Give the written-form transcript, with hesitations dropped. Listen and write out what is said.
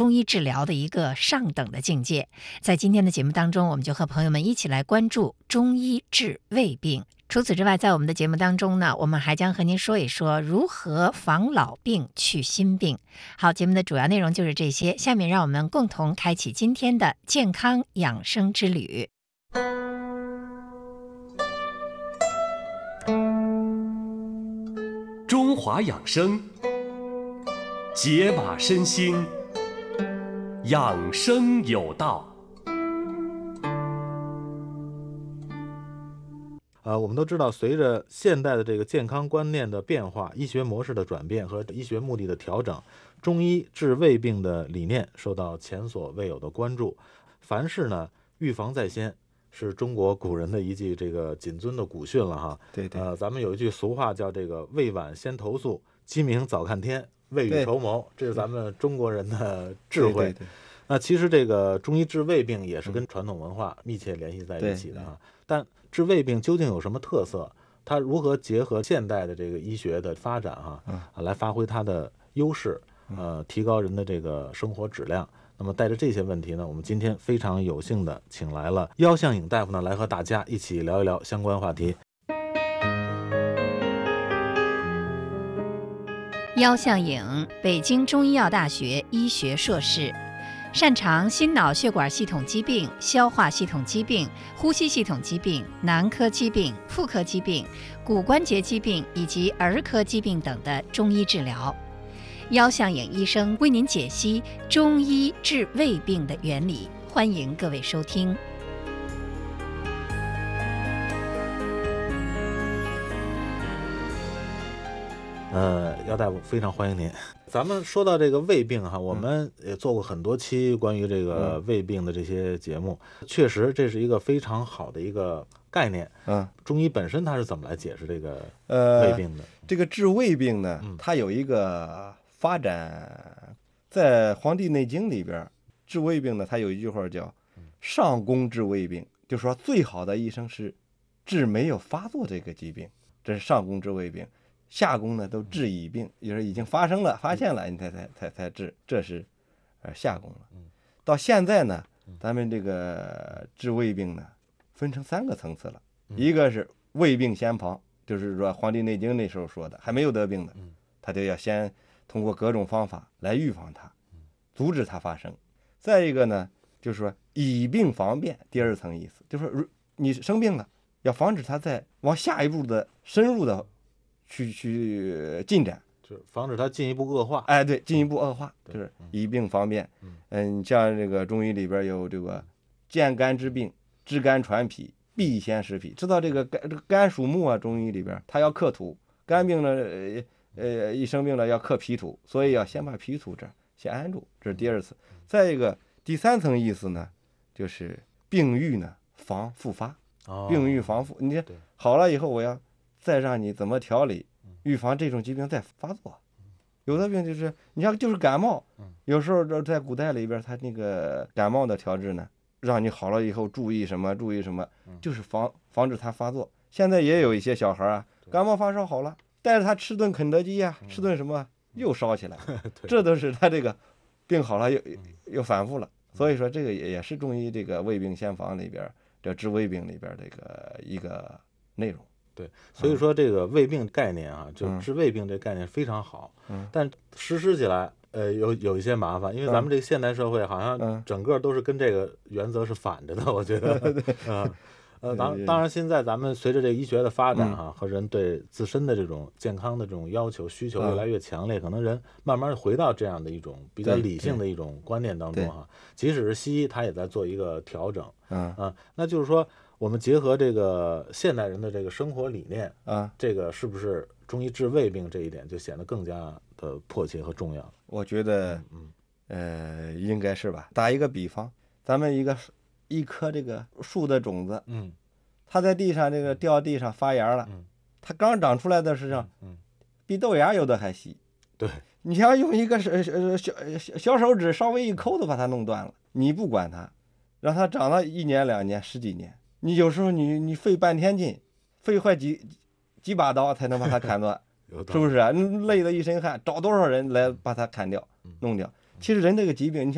中医治疗的一个上等的境界。在今天的节目当中，我们就和朋友们一起来关注中医治胃病。除此之外，在我们的节目当中呢，我们还将和您说一说如何防老病去新病。好，节目的主要内容就是这些，下面让我们共同开启今天的健康养生之旅。 中华养生，解码身心，养生有道。 我们都知道，随着现代的这个健康观念的变化、医学模式的转变和医学目的的调整，中医治胃病的理念受到前所未有的关注。凡事呢，预防在先，是中国古人的一句这个谨遵的古训了哈。 对对。 咱们有一句俗话叫这个“未晚先投宿，鸡鸣早看天，未雨绸缪”，这是咱们中国人的智慧。 对。 那其实这个中医治胃病也是跟传统文化密切联系在一起的哈。但治胃病究竟有什么特色？它如何结合现代的这个医学的发展来发挥它的优势，提高人的这个生活质量？那么带着这些问题呢，我们今天非常有幸的请来了腰向颖大夫呢，来和大家一起聊一聊相关话题。 腰向颖，北京中医药大学医学硕士，擅长心脑血管系统疾病、消化系统疾病、呼吸系统疾病、男科疾病、妇科疾病、骨关节疾病以及儿科疾病等的中医治疗。腰向颖医生为您解析中医治胃病的原理，欢迎各位收听。 姚大夫，非常欢迎您。咱们说到这个胃病哈，我们也做过很多期关于这个胃病的这些节目，确实这是一个非常好的一个概念。中医本身它是怎么来解释这个胃病的？ 这个治胃病呢，它有一个发展，在《黄帝内经》里边，治胃病呢，它有一句话叫“上工治胃病”，就说最好的医生是治没有发作这个疾病，这是上工治胃病。下工呢都治已病，就是已经发生了、发现了，你才治，这是下工了。到现在呢，咱们这个治胃病呢，分成3个层次了。一个是胃病先防，就是说《黄帝内经》那时候说的，还没有得病的，他就要先通过各种方法来预防它，阻止它发生。再一个呢，就是说以病防变，第2层意思，就是说你生病了，要防止它再往下一步的深入的去进展， 就是防止它进一步恶化。 对，进一步恶化，就是以病防变。像这个中医里边有这个见肝之病，知肝传脾，必先食脾。知道这个肝属木啊，中医里边它要克土，肝病呢，一生病了要克脾土，所以要先把脾土这儿先安住，这是第2次。再一个第3层意思呢，就是病愈呢防复发，病愈防复。你看好了以后，我要再让你怎么调理，预防这种疾病再发作。有的病就是你像就是感冒，有时候在古代里边，他那个感冒的调治呢，让你好了以后注意什么，就是防止它发作。现在也有一些小孩啊，感冒发烧好了，带着他吃顿肯德基啊，吃顿什么又烧起来，这都是他这个病好了又反复了。所以说这个也是中医这个胃病先防里边这治胃病里边这个一个内容。 对，所以说这个胃病概念就治胃病这概念非常好，但实施起来有一些麻烦，因为咱们这个现代社会好像整个都是跟这个原则是反着的，我觉得。当然现在咱们随着这个医学的发展和人对自身的这种健康的这种要求需求越来越强烈，可能人慢慢回到这样的一种比较理性的一种观念当中即使是西医它也在做一个调整。那就是说我们结合这个现代人的这个生活理念这个是不是中医治胃病这一点就显得更加的迫切和重要？ 我觉得应该是吧。打一个比方，咱们一颗这个树的种子，它在地上这个掉地上发芽了，它刚长出来的时候，比豆芽有的还细。 对， 你要用一个小手指稍微一抠都把它弄断了，你不管它，让它长到1年2年10几年，你有时候你费半天劲，费坏几把刀才能把它砍断，是不是啊？累得一身汗，找多少人来把它砍掉、弄掉。其实人这个疾病，你像